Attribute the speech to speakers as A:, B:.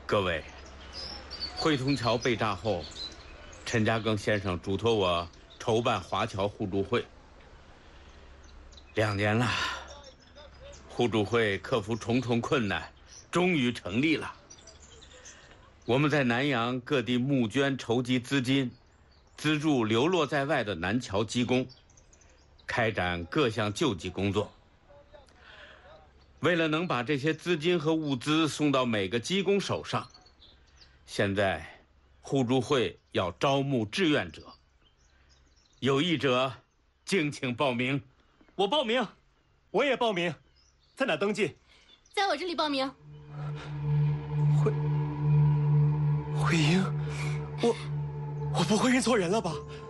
A: 各位，汇通桥被炸后，陈嘉庚先生嘱托我筹办华侨互助会。2年了，互助会克服重重困难，终于成立了。我们在南洋各地募捐筹集资金，资助流落在外的南侨机工，开展各项救济工作。为了能把这些资金和物资送到每个机工手上，现在互助会要招募志愿者，有意者敬请报名。
B: 我报名，我也报名，在哪登记？
C: 在我这里报名。
B: 慧英，我不会认错人了吧？